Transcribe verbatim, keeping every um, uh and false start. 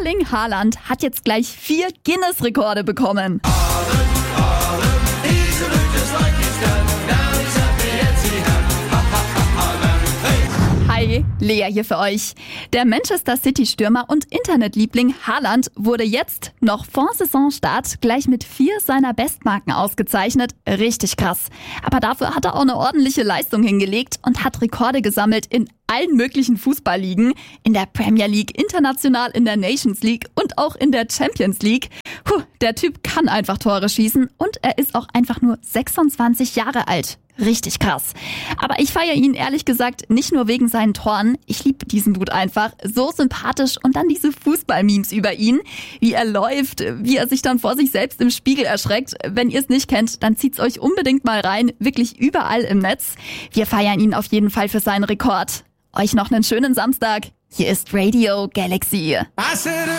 Erling Haaland hat jetzt gleich vier Guinness-Rekorde bekommen. Hi, Lea hier für euch. Der Manchester City-Stürmer und Internetliebling Haaland wurde jetzt, noch vor Saisonstart, gleich mit vier seiner Bestmarken ausgezeichnet. Richtig krass. Aber dafür hat er auch eine ordentliche Leistung hingelegt und hat Rekorde gesammelt in allen möglichen Fußballligen. In der Premier League, international in der Nations League und auch in der Champions League. Puh, der Typ kann einfach Tore schießen und er ist auch einfach nur sechsundzwanzig Jahre alt. Richtig krass. Aber ich feiere ihn ehrlich gesagt nicht nur wegen seinen Toren. Ich liebe diesen Dude einfach. So sympathisch und dann diese Fußball-Memes über ihn. Wie er läuft, wie er sich dann vor sich selbst im Spiegel erschreckt. Wenn ihr es nicht kennt, dann zieht's euch unbedingt mal rein. Wirklich überall im Netz. Wir feiern ihn auf jeden Fall für seinen Rekord. Euch noch einen schönen Samstag. Hier ist Radio Galaxy.